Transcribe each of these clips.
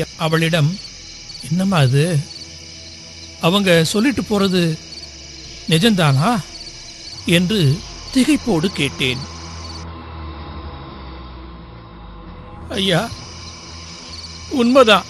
அவளிடம், என்னம்மா அது, அவங்க சொல்லிட்டு போறது நிஜம்தானா என்று திகைப்போடு கேட்டேன். ஐயா, உண்மைதான்.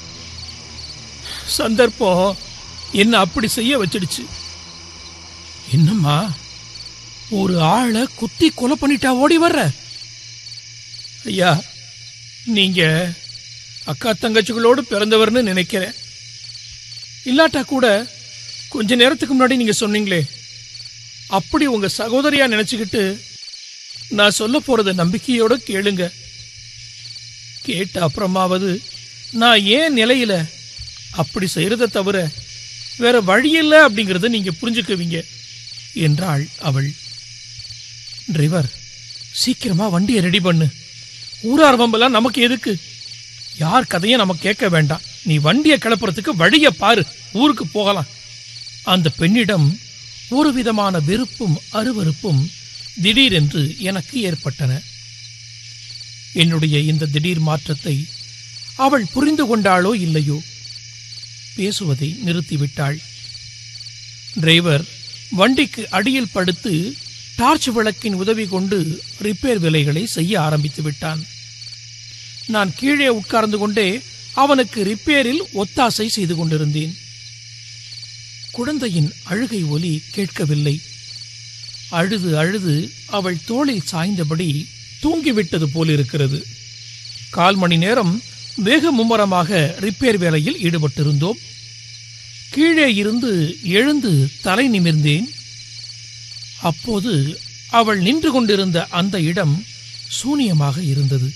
சந்தர்ப்பம் என்ன அப்படி செய்ய வச்சிடுச்சு. என்னம்மா, ஒரு ஆளை குத்தி கொலை பண்ணிட்டா ஓடி வர்ற? ஐயா, நீங்க அக்கா தங்கச்சிகளோடு பிறந்தவர்னு நினைக்கிறேன். இல்லாட்டா கூட கொஞ்ச நேரத்துக்கு முன்னாடி நீங்க சொன்னீங்களே, அப்படி உங்க சகோதரியா நினைச்சுக்கிட்டு நான் சொல்ல போறத நம்பிக்கையோட கேளுங்க. கேட்ட அப்புறமாவது நான் ஏன் நிலையில அப்படி செய்யறத தவிர வேற வழியில்ல அப்படிங்கறத நீங்க புரிஞ்சுக்குவீங்க என்றாள் அவள். டிரைவர், சீக்கிரமா வண்டியை ரெடி பண்ணு. ஊரார்வம்பெல்லாம் நமக்கு எதுக்கு? யார் கதையும் நமக்கு கேட்க வேண்டாம். நீ வண்டியை கிளப்புறதுக்கு வழிய பாரு, ஊருக்கு போகலாம். அந்த பெண்ணிடம் ஒரு விதமான வெறுப்பும் அருவருப்பும் திடீரென்று எனக்கு ஏற்பட்டன. என்னுடைய இந்த திடீர் மாற்றத்தை அவள் புரிந்து கொண்டாளோ இல்லையோ, பேசுவதை நிறுத்திவிட்டாள். டிரைவர் வண்டிக்கு அடியில் படுத்து டார்ச் விளக்கின் உதவி கொண்டு ரிப்பேர் வேலைகளை செய்ய ஆரம்பித்து விட்டான். நான் கீழே உட்கார்ந்து கொண்டே அவனுக்கு ரிப்பேரில் ஒத்தாசை செய்து கொண்டிருந்தேன். குழந்தையின் அழுகை ஒலி கேட்கவில்லை. அழுது அழுது அவள் தோளில் சாய்ந்தபடி தூங்கிவிட்டது போலிருக்கிறது. 1/4 மணி நேரம் வெகு மும்முரமாக ரிப்பேர் வேலையில் ஈடுபட்டிருந்தோம். கீழே இருந்து எழுந்து தலை நிமிர்ந்தேன். அப்போது அவள் நின்று கொண்டிருந்த அந்த இடம் சூனியமாக இருந்தது.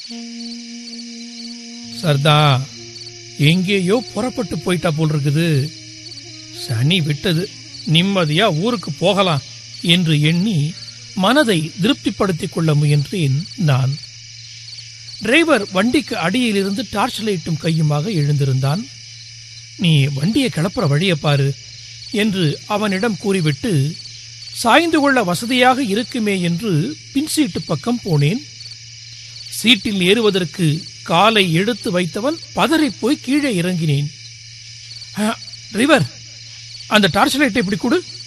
சர்தா, எங்கேயோ புறப்பட்டு போயிட்டா போல் இருக்குது. சனி விட்டது, நிம்மதியா ஊருக்கு போகலாம் என்று எண்ணி மனதை திருப்திப்படுத்திக் கொள்ள முயன்றேன் நான். டிரைவர் வண்டிக்கு அடியிலிருந்து டார்ச் லைட்டும் கையுமாக எழுந்திருந்தான். நீ வண்டியை கிளப்புற வழியை பாரு என்று அவனிடம் கூறிவிட்டு சாய்ந்து கொள்ள வசதியாக இருக்குமே என்று பின்சீட்டு பக்கம் போனேன். சீட்டில் ஏறுவதற்கு காலை எடுத்து வைத்தவன் பதறி போய் கீழே இறங்கினேன். டிரைவர், அந்த டார்ச் லைட்டை இப்படி கொடு